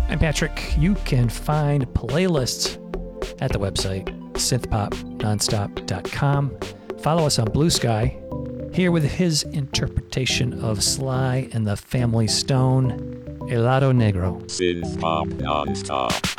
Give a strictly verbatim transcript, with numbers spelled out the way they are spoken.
I'm Patrick. You can find playlists at the website synth pop nonstop dot com. Follow us on Blue Sky. Here with his interpretation of Sly and the Family Stone, Helado Negro. Synth Pop Nonstop.